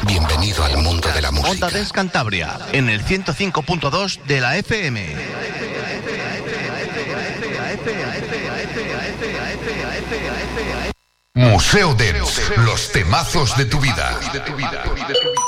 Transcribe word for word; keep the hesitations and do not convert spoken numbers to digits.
Bienvenido al mundo de la música. Onda Dance Cantabria, en el ciento cinco punto dos de la F M. Museo Dance, los temazos de tu vida.